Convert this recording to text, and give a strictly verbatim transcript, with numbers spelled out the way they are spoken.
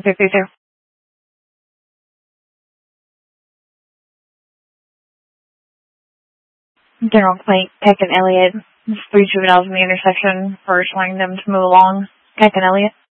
fifty-two. General complaint, Peck and Elliott. There's three juveniles in the intersection, urging them to move along. Peck and Elliott.